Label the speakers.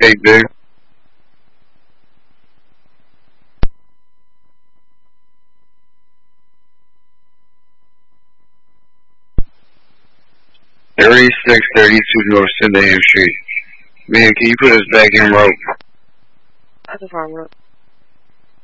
Speaker 1: Hey, dude. $3632 North Sydenham Street. Man, can you put us back in rope?
Speaker 2: That's a farm rope.